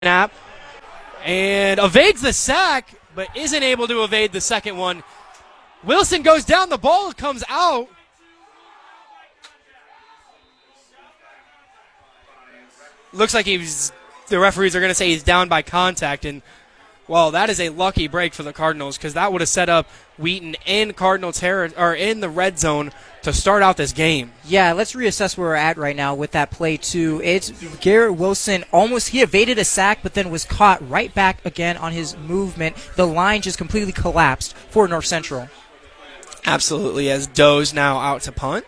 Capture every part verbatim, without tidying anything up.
snap and evades the sack, but isn't able to evade the second one. Wilson goes down, the ball comes out. Looks like he's, the referees are going to say he's down by contact, and well, that is a lucky break for the Cardinals because that would have set up Wheaton in Cardinal terri- or in the red zone to start out this game. Yeah, let's reassess where we're at right now with that play too. It's Garrett Wilson almost, he evaded a sack but then was caught right back again on his movement. The line just completely collapsed for North Central. Absolutely, as Doe's now out to punt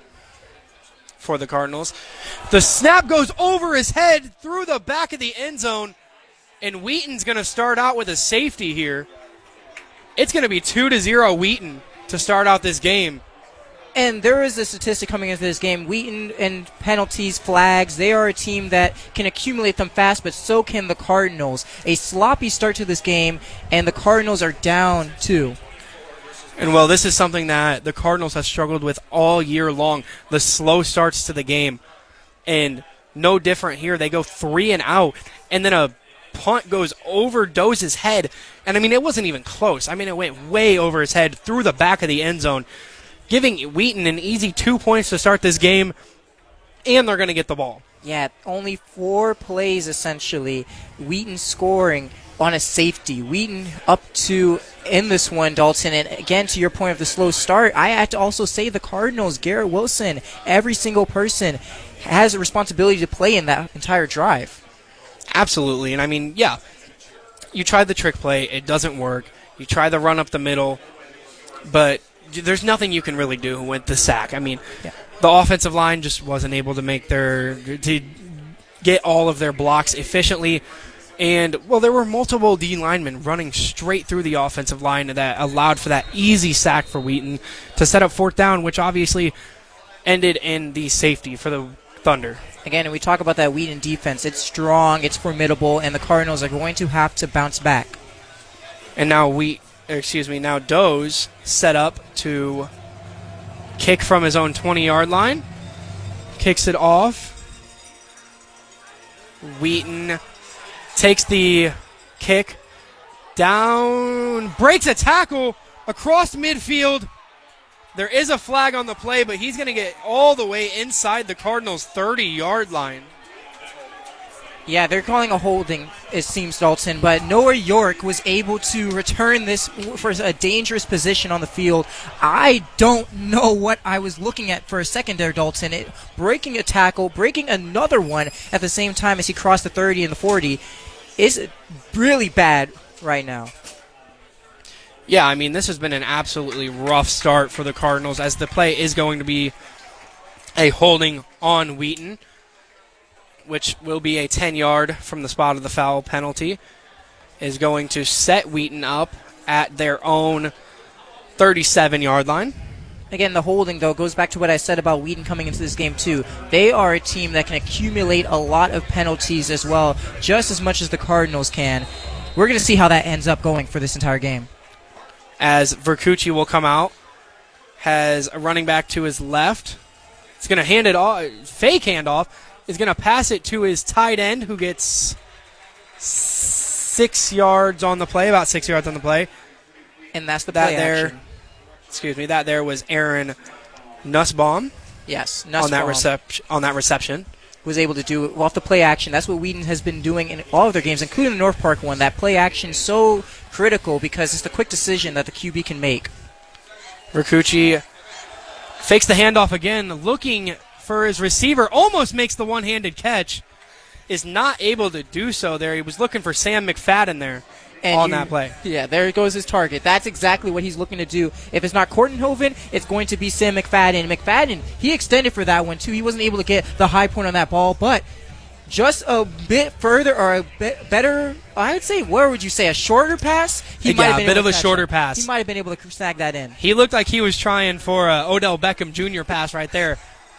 for the Cardinals. The snap goes over his head through the back of the end zone, and Wheaton's going to start out with a safety here. It's going to be two to zero Wheaton to start out this game. And there is a statistic coming into this game. Wheaton and penalties, flags, they are a team that can accumulate them fast, but so can the Cardinals. A sloppy start to this game, and the Cardinals are down two. And, well, this is something that the Cardinals have struggled with all year long, the slow starts to the game. And no different here. They go three and out, and then a punt goes over Doe's head. And, I mean, it wasn't even close. I mean, it went way over his head through the back of the end zone, giving Wheaton an easy two points to start this game, and they're going to get the ball. Yeah, only four plays, essentially. Wheaton scoring on a safety. Wheaton up to in this one, Dalton. And again, to your point of the slow start, I have to also say the Cardinals, Garrett Wilson, every single person has a responsibility to play in that entire drive. Absolutely. And, I mean, yeah, you try the trick play. It doesn't work. You try the run up the middle. But there's nothing you can really do with the sack. I mean, yeah. The offensive line just wasn't able to make their to get all of their blocks efficiently. And, well, there were multiple D linemen running straight through the offensive line that allowed for that easy sack for Wheaton to set up fourth down, which obviously ended in the safety for the Thunder. Again, and we talk about that Wheaton defense. It's strong, it's formidable, and the Cardinals are going to have to bounce back. And now we, excuse me, now Doe's set up to kick from his own twenty-yard line. Kicks it off. Wheaton takes the kick down, breaks a tackle across midfield. There is a flag on the play, but he's going to get all the way inside the Cardinals' thirty-yard line. Yeah, they're calling a holding, it seems, Dalton, but Noah York was able to return this for a dangerous position on the field. I don't know what I was looking at for a second there, Dalton. It, breaking a tackle, breaking another one at the same time as he crossed the thirty and the forty is really bad right now. Yeah, I mean, this has been an absolutely rough start for the Cardinals, as the play is going to be a holding on Wheaton, which will be a ten-yard from the spot of the foul penalty, is going to set Wheaton up at their own thirty-seven-yard line. Again, the holding, though, goes back to what I said about Wheaton coming into this game, too. They are a team that can accumulate a lot of penalties as well, just as much as the Cardinals can. We're going to see how that ends up going for this entire game. As Vercucci will come out, has a running back to his left. He's going to hand it off, fake handoff. Is going to pass it to his tight end, who gets six yards on the play, about six yards on the play. And that's the that play there, action. Excuse me, that there was Aaron Nussbaum. Yes, Nussbaum. On that, recep- on that reception. Was able to do it off the play action. That's what Wheaton has been doing in all of their games, including the North Park one. That play action so critical because it's the quick decision that the Q B can make. Vercucci fakes the handoff again, looking for his receiver, almost makes the one-handed catch, is not able to do so there. He was looking for Sam McFadden there and on you, that play. Yeah, there goes his target. That's exactly what he's looking to do. If it's not Kortenhoven, it's going to be Sam McFadden. McFadden, he extended for that one, too. He wasn't able to get the high point on that ball, but just a bit further or a bit better, I would say, where would you say, a shorter pass? He yeah, might have been a bit able of to a shorter it. pass. He might have been able to snag that in. He looked like he was trying for a Odell Beckham Junior pass right there.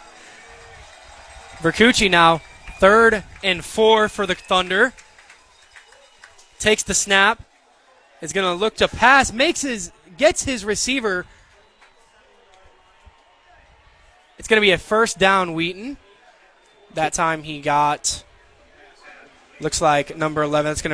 Vercucci now, third and four for the Thunder. Takes the snap. Is going to look to pass. Makes his, gets his receiver. It's going to be a first down, Wheaton. That time he got Looks like number eleven. That's going to